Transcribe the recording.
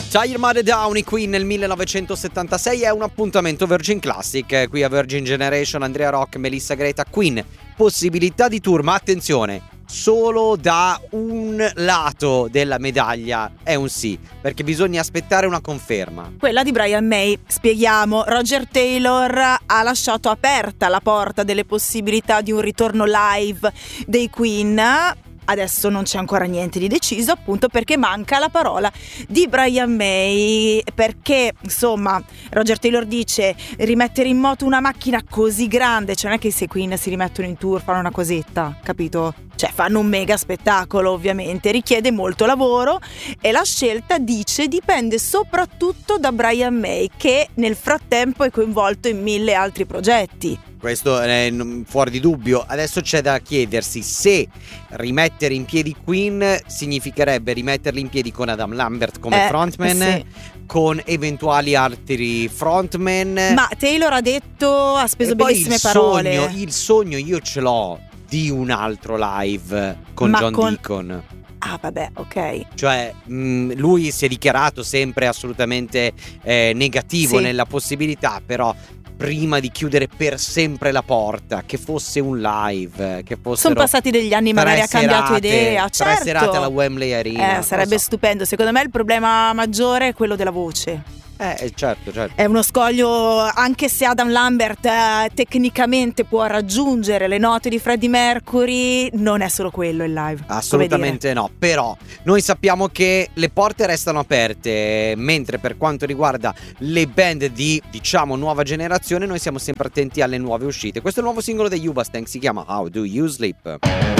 Tire Mother Down, i Queen nel 1976 è un appuntamento Virgin Classic. Qui a Virgin Generation, Andrea Rock, Melissa Greta, Queen. Possibilità di tour, ma attenzione, solo da un lato della medaglia è un sì, perché bisogna aspettare una conferma. Quella di Brian May. Spieghiamo, Roger Taylor ha lasciato aperta la porta delle possibilità di un ritorno live dei Queen. Adesso non c'è ancora niente di deciso, appunto perché manca la parola di Brian May, perché insomma Roger Taylor dice rimettere in moto una macchina così grande, cioè non è che se Queen si rimettono in tour fanno una cosetta, capito? Cioè fanno un mega spettacolo, ovviamente richiede molto lavoro e la scelta, dice, dipende soprattutto da Brian May, che nel frattempo è coinvolto in 1000 altri progetti. Questo è fuori di dubbio. Adesso c'è da chiedersi se rimettere in piedi Queen significherebbe rimetterli in piedi con Adam Lambert come frontman, sì, con eventuali altri frontman. Ma Taylor ha detto, ha speso bellissime parole. Il sogno io ce l'ho di un altro live con John Deacon. Ah vabbè, ok. Cioè lui si è dichiarato sempre assolutamente negativo nella possibilità, però prima di chiudere per sempre la porta, che fosse un live, che fossero sono passati degli anni, magari ha cambiato idea, certo. 3 serate alla Wembley Arena. Sarebbe stupendo. Secondo me il problema maggiore è quello della voce. Certo. È uno scoglio, anche se Adam Lambert tecnicamente può raggiungere le note di Freddie Mercury, non è solo quello il live. Assolutamente no, però noi sappiamo che le porte restano aperte, mentre per quanto riguarda le band di, diciamo, nuova generazione, noi siamo sempre attenti alle nuove uscite. Questo è il nuovo singolo degli Hoobastank, si chiama How Do You Sleep?